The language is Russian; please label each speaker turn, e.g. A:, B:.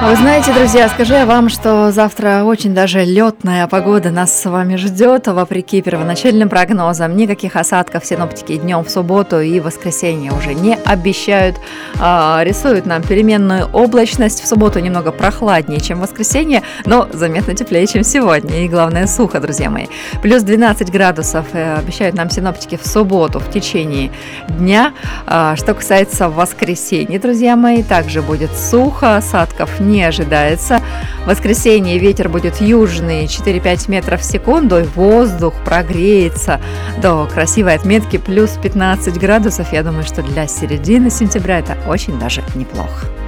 A: А вы знаете, друзья, скажу я вам, что завтра очень даже летная погода нас с вами ждет, вопреки первоначальным прогнозам. Никаких осадков синоптики днем в субботу и воскресенье уже не обещают. Рисуют нам переменную облачность. В субботу немного прохладнее, чем в воскресенье, но заметно теплее, чем сегодня. И главное, сухо, друзья мои. Плюс 12 градусов обещают нам синоптики в субботу в течение дня. Что касается воскресенья, друзья мои, также будет сухо, осадков не ожидается. В воскресенье ветер будет южный 4-5 метров в секунду, и воздух прогреется до красивой отметки плюс 15 градусов. Я думаю, что для середины сентября это очень даже неплохо.